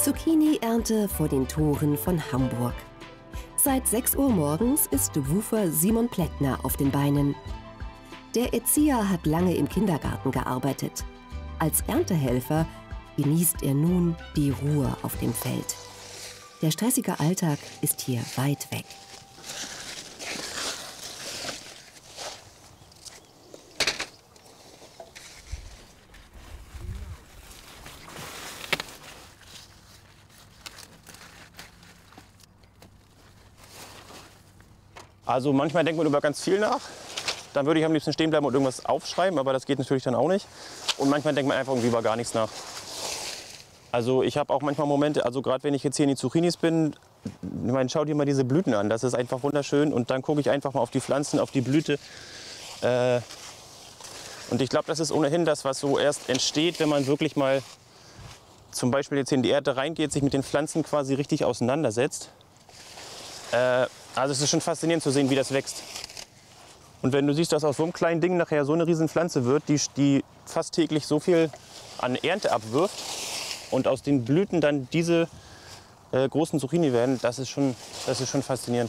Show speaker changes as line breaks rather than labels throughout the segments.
Zucchini-Ernte vor den Toren von Hamburg. Seit 6 Uhr morgens ist Wufer Simon Plättner auf den Beinen. Der Erzieher hat lange im Kindergarten gearbeitet. Als Erntehelfer genießt er nun die Ruhe auf dem Feld. Der stressige Alltag ist hier weit weg.
Also manchmal denkt man über ganz viel nach. Dann würde ich am liebsten stehen bleiben und irgendwas aufschreiben, aber das geht natürlich dann auch nicht. Und manchmal denkt man einfach irgendwie über gar nichts nach. Also ich habe auch manchmal Momente, also gerade wenn ich jetzt hier in die Zucchinis bin, schau dir mal diese Blüten an, das ist einfach wunderschön. Und dann gucke ich einfach mal auf die Pflanzen, auf die Blüte. Und ich glaube, das ist ohnehin das, was so erst entsteht, wenn man wirklich mal zum Beispiel jetzt hier in die Erde reingeht, sich mit den Pflanzen quasi richtig auseinandersetzt. Also es ist schon faszinierend zu sehen, wie das wächst. Und wenn du siehst, dass aus so einem kleinen Ding nachher so eine riesen Pflanze wird, die fast täglich so viel an Ernte abwirft und aus den Blüten dann diese großen Zucchini werden, das ist schon faszinierend.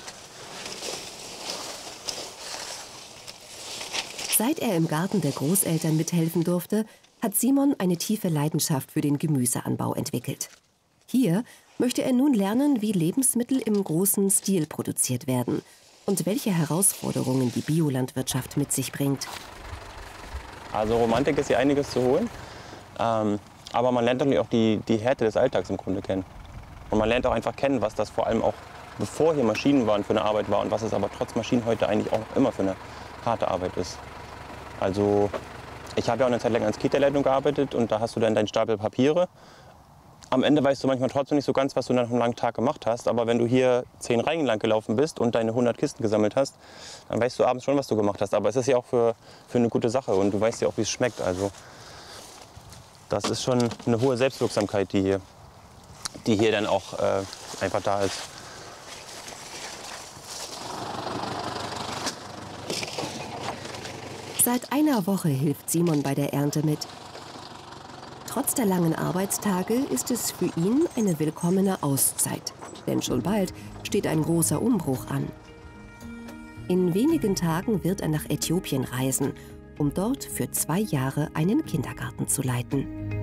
Seit er im Garten der Großeltern mithelfen durfte, hat Simon eine tiefe Leidenschaft für den Gemüseanbau entwickelt. Hier möchte er nun lernen, wie Lebensmittel im großen Stil produziert werden und welche Herausforderungen die Biolandwirtschaft mit sich bringt.
Also Romantik ist hier einiges zu holen, aber man lernt natürlich auch die Härte des Alltags im Grunde kennen. Und man lernt auch einfach kennen, was das vor allem auch, bevor hier Maschinen waren, für eine Arbeit war und was es aber trotz Maschinen heute eigentlich auch immer für eine harte Arbeit ist. Also ich habe ja auch eine Zeit lang als Kita-Leitung gearbeitet und da hast du dann deinen Stapel Papiere. Am Ende weißt du manchmal trotzdem nicht so ganz, was du nach einem langen Tag gemacht hast. Aber wenn du hier 10 Reihen lang gelaufen bist und deine 100 Kisten gesammelt hast, dann weißt du abends schon, was du gemacht hast. Aber es ist ja auch für eine gute Sache und du weißt ja auch, wie es schmeckt. Also das ist schon eine hohe Selbstwirksamkeit, die hier dann auch einfach da ist.
Seit einer Woche hilft Simon bei der Ernte mit. Trotz der langen Arbeitstage ist es für ihn eine willkommene Auszeit. Denn schon bald steht ein großer Umbruch an. In wenigen Tagen wird er nach Äthiopien reisen, um dort für 2 Jahre einen Kindergarten zu leiten.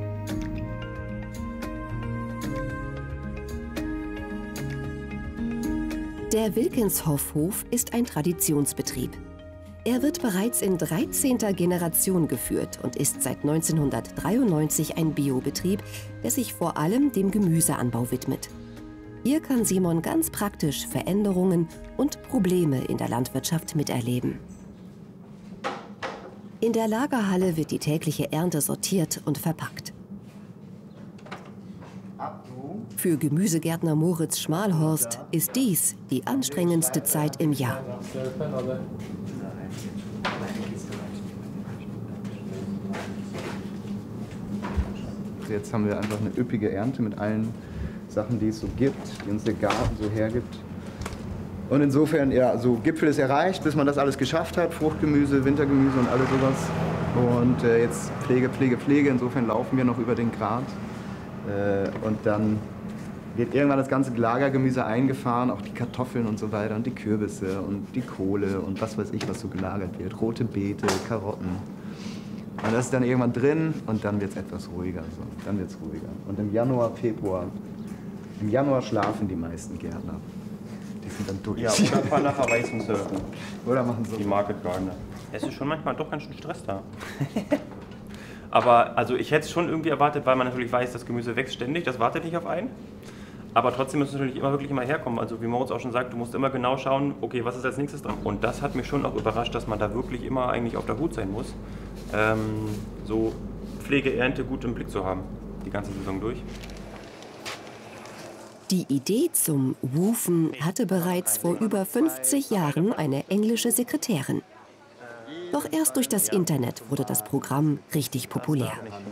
Der Wilkenshofhof ist ein Traditionsbetrieb. Er wird bereits in 13. Generation geführt und ist seit 1993 ein Biobetrieb, der sich vor allem dem Gemüseanbau widmet. Hier kann Simon ganz praktisch Veränderungen und Probleme in der Landwirtschaft miterleben. In der Lagerhalle wird die tägliche Ernte sortiert und verpackt. Für Gemüsegärtner Moritz Schmalhorst ist dies die anstrengendste Zeit im Jahr.
Jetzt haben wir einfach eine üppige Ernte mit allen Sachen, die es so gibt, die uns der Garten so hergibt. Und insofern, ja, so Gipfel ist erreicht, bis man das alles geschafft hat. Fruchtgemüse, Wintergemüse und alles sowas. Und jetzt Pflege. Insofern laufen wir noch über den Grat. Und dann wird irgendwann das ganze Lagergemüse eingefahren, auch die Kartoffeln und so weiter und die Kürbisse und die Kohle und was weiß ich, was so gelagert wird. Rote Beete, Karotten. Und das ist dann irgendwann drin und dann wird es etwas ruhiger. So. Dann wird's ruhiger. Und im Januar, Februar, schlafen die meisten Gärtner. Die sind dann durch.
Ja, oder fahren nach Hawaii zum Surfen.
Oder machen so.
Die Market Gardener. Es ist schon manchmal doch ganz schön Stress da. Aber also ich hätte es schon irgendwie erwartet, weil man natürlich weiß, das Gemüse wächst ständig, das wartet nicht auf einen. Aber trotzdem muss es natürlich wirklich immer herkommen. Also wie Moritz auch schon sagt, du musst immer genau schauen, okay, was ist als nächstes dran. Und das hat mich schon auch überrascht, dass man da wirklich immer eigentlich auf der Hut sein muss. So Pflege, Ernte gut im Blick zu haben, die ganze Saison durch.
Die Idee zum Woofen hatte bereits vor über 50 Jahren eine englische Sekretärin. Doch erst durch das Internet wurde das Programm richtig populär.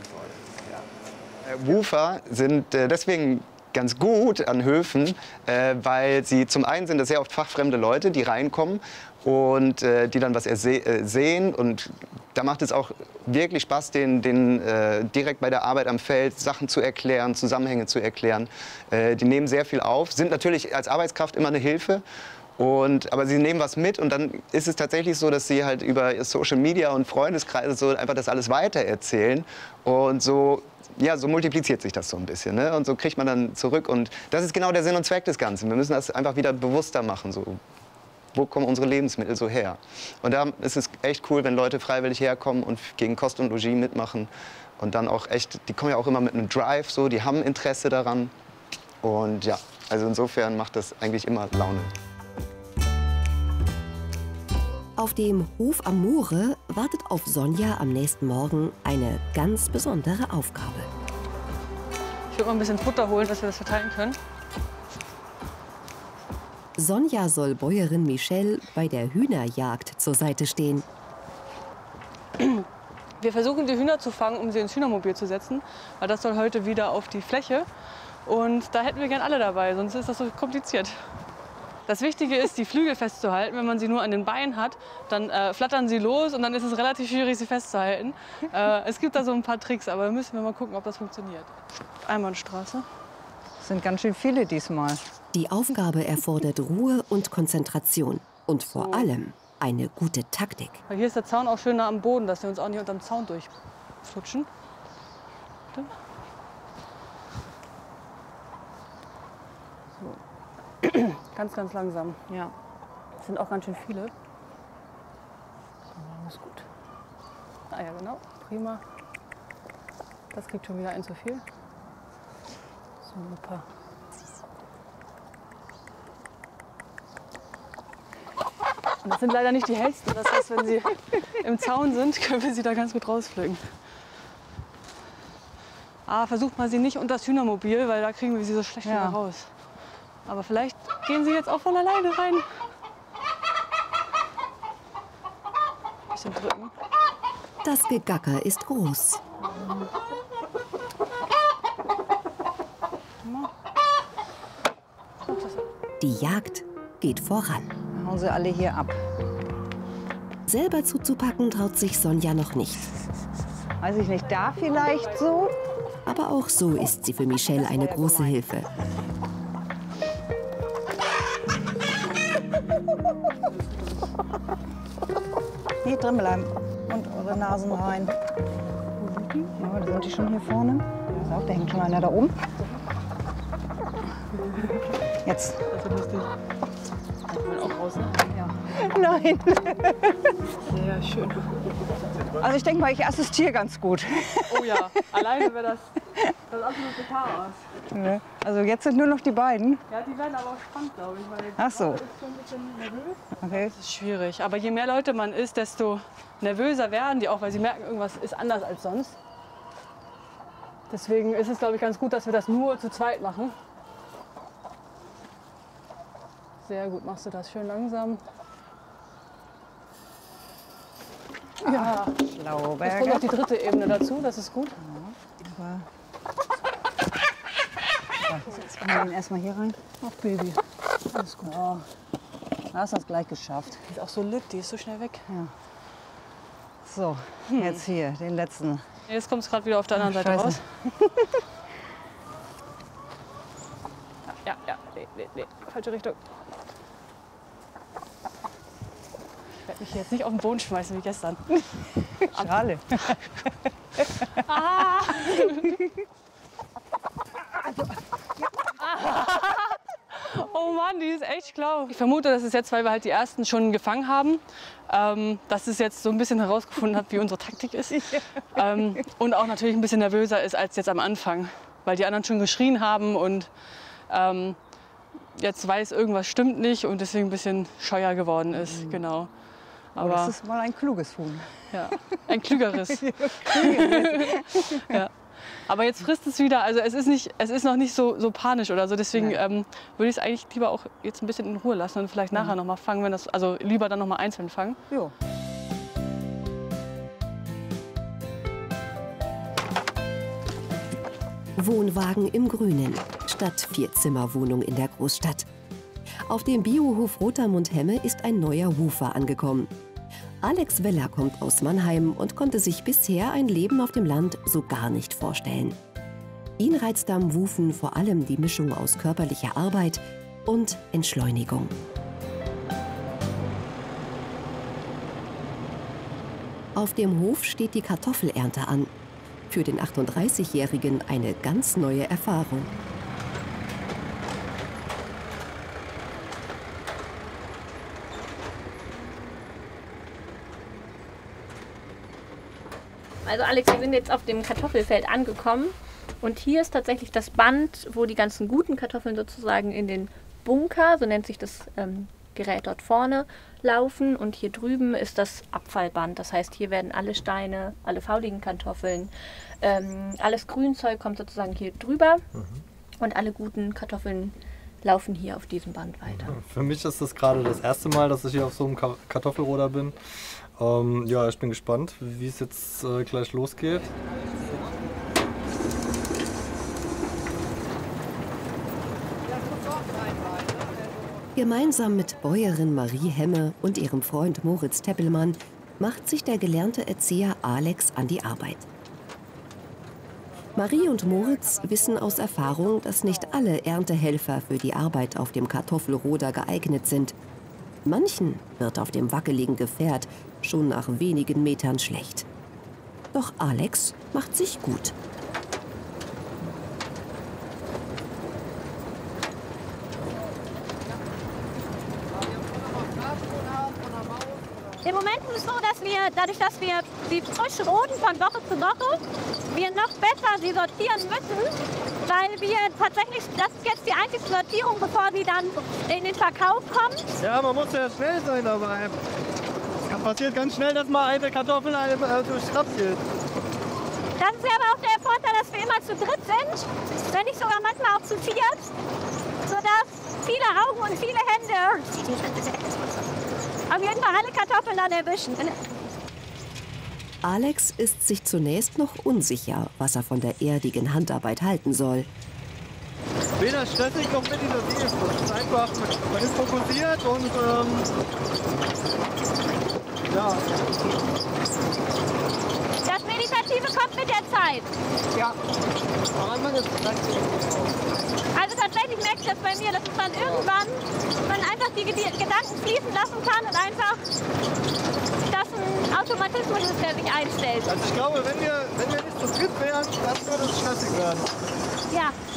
Woofer sind deswegen ganz gut an Höfen, weil sie zum einen sind das sehr oft fachfremde Leute, die reinkommen und die dann was sehen und da macht es auch wirklich Spaß, den direkt bei der Arbeit am Feld Sachen zu erklären, Zusammenhänge zu erklären. Die nehmen sehr viel auf, sind natürlich als Arbeitskraft immer eine Hilfe. Aber sie nehmen was mit und dann ist es tatsächlich so, dass sie halt über Social Media und Freundeskreise so einfach das alles weitererzählen. Und so, ja, so multipliziert sich das so ein bisschen. Ne? Und so kriegt man dann zurück. Und das ist genau der Sinn und Zweck des Ganzen. Wir müssen das einfach wieder bewusster machen. So. Wo kommen unsere Lebensmittel so her? Und da ist es echt cool, wenn Leute freiwillig herkommen und gegen Kost und Logis mitmachen. Und dann auch echt, die kommen ja auch immer mit einem Drive, so, die haben Interesse daran. Und ja, also insofern macht das eigentlich immer Laune.
Auf dem Hof am Moore wartet auf Sonja am nächsten Morgen eine ganz besondere Aufgabe.
Ich würde mal ein bisschen Futter holen, dass wir das verteilen können.
Sonja soll Bäuerin Michelle bei der Hühnerjagd zur Seite stehen.
Wir versuchen, die Hühner zu fangen, um sie ins Hühnermobil zu setzen. Weil das soll heute wieder auf die Fläche. Und da hätten wir gern alle dabei, sonst ist das so kompliziert. Das Wichtige ist, die Flügel festzuhalten. Wenn man sie nur an den Beinen hat, dann flattern sie los und dann ist es relativ schwierig, sie festzuhalten. Es gibt da so ein paar Tricks, aber da müssen wir mal gucken, ob das funktioniert. Einbahnstraße.
Es sind ganz schön viele diesmal.
Die Aufgabe erfordert Ruhe und Konzentration und vor allem eine gute Taktik.
Weil hier ist der Zaun auch schön nah am Boden, dass wir uns auch nicht unterm Zaun durchflutschen. So. Ganz, ganz langsam. Ja. Das sind auch ganz schön viele. Ist gut. Ah ja, genau. Prima. Das kriegt schon wieder ein zu viel. Super. Und das sind leider nicht die hellsten. Das heißt, wenn sie im Zaun sind, können wir sie da ganz gut rauspflücken. Versucht mal sie nicht unter das Hühnermobil, weil da kriegen wir sie so schlecht wieder raus. Aber vielleicht gehen sie jetzt auch von alleine rein. Ein bisschen drücken.
Das Gegacker ist groß. Die Jagd geht voran.
Hauen sie alle hier ab.
Selber zuzupacken traut sich Sonja noch nicht.
Weiß ich nicht, da vielleicht so?
Aber auch so ist sie für Michelle eine große Hilfe.
Hier drin bleiben und eure Nasen rein. Ja, sind die schon hier vorne? Ja, da hängt schon einer da oben. Jetzt.
Das ist lustig. Ich will auch raus, ne?
Ja. Nein.
Sehr schön.
Also ich denke mal, ich assistiere ganz gut.
Oh ja, alleine wäre das absolute Chaos.
Also jetzt sind nur noch die beiden.
Ja, die werden aber auch spannend, glaube ich. Weil
Ach so.
ist schon ein bisschen nervös.
Okay.
Das ist schwierig. Aber je mehr Leute man ist, desto nervöser werden die auch, weil sie merken, irgendwas ist anders als sonst. Deswegen ist es, glaube ich, ganz gut, dass wir das nur zu zweit machen. Sehr gut, machst du das schön langsam. Ja, jetzt kommt
Schlauberger.
noch die dritte Ebene dazu, das ist gut.
Jetzt machen wir ihn erstmal hier rein.
Ach Baby, alles gut.
Ja. Da hast du das gleich geschafft.
Die ist auch so lit, die ist so schnell weg.
So, jetzt hier, den letzten.
Jetzt kommt es gerade wieder auf der anderen Seite
Scheiße.
raus. Ja, nee, falsche Richtung. Ich werde mich hier jetzt nicht auf den Boden schmeißen wie gestern.
Schade.
Oh Mann, die ist echt schlau. Ich vermute, das ist jetzt, weil wir halt die ersten schon gefangen haben, dass es jetzt so ein bisschen herausgefunden hat, wie unsere Taktik ist. Und auch natürlich ein bisschen nervöser ist als jetzt am Anfang, weil die anderen schon geschrien haben und jetzt weiß, irgendwas stimmt nicht und deswegen ein bisschen scheuer geworden ist. Genau.
Aber das ist mal ein kluges Huhn.
Ja, ein klügeres. Ja. Aber jetzt frisst es wieder, also es ist noch nicht so panisch oder so, deswegen würde ich es eigentlich lieber auch jetzt ein bisschen in Ruhe lassen und vielleicht nachher noch mal fangen, also lieber dann noch mal einzeln fangen.
Jo.
Wohnwagen im Grünen statt Vierzimmerwohnung in der Großstadt. Auf dem Biohof Rotermund-Hemme ist ein neuer Hofer angekommen. Alex Weller kommt aus Mannheim und konnte sich bisher ein Leben auf dem Land so gar nicht vorstellen. Ihn reizt am Wufen vor allem die Mischung aus körperlicher Arbeit und Entschleunigung. Auf dem Hof steht die Kartoffelernte an. Für den 38-Jährigen eine ganz neue Erfahrung.
Also Alex, wir sind jetzt auf dem Kartoffelfeld angekommen und hier ist tatsächlich das Band, wo die ganzen guten Kartoffeln sozusagen in den Bunker, so nennt sich das Gerät dort vorne, laufen, und hier drüben ist das Abfallband. Das heißt, hier werden alle Steine, alle fauligen Kartoffeln, alles Grünzeug kommt sozusagen hier drüber und alle guten Kartoffeln laufen hier auf diesem Band weiter.
Für mich ist das gerade das erste Mal, dass ich hier auf so einem Kartoffelroder bin. Ja, ich bin gespannt, wie es jetzt gleich losgeht.
Gemeinsam mit Bäuerin Marie Hemme und ihrem Freund Moritz Teppelmann macht sich der gelernte Erzieher Alex an die Arbeit. Marie und Moritz wissen aus Erfahrung, dass nicht alle Erntehelfer für die Arbeit auf dem Kartoffelroder geeignet sind. Manchen wird auf dem wackeligen Gefährt schon nach wenigen Metern schlecht. Doch Alex macht sich gut.
Im Moment ist es so, dass wir, dadurch, dass wir die frisch roden von Woche zu Woche, wir noch besser sie sortieren müssen, weil wir tatsächlich, das ist jetzt die einzige Sortierung, bevor sie dann in den Verkauf kommt.
Ja, man muss ja schnell sein dabei. Es passiert ganz schnell, dass mal eine Kartoffel durch Schrapp geht.
Das ist ja aber auch der Vorteil, dass wir immer zu dritt sind, wenn nicht sogar manchmal auch zu viert, sodass viele Augen und viele Hände auf jeden Fall alle Kartoffeln dann erwischen.
Alex ist sich zunächst noch unsicher, was er von der erdigen Handarbeit halten soll.
Weder stressig noch meditativ. Es ist einfach, man ist fokussiert und ja.
Das Meditative kommt mit der Zeit.
Ja. Aber man ist
Also tatsächlich merke ich das bei mir, dass es dann irgendwann man einfach die Gedanken fließen lassen kann und einfach das ein Automatismus ist, der sich einstellt.
Also ich glaube, wenn wir nicht zu dritt wären, dann würde es stressig werden.
Ja.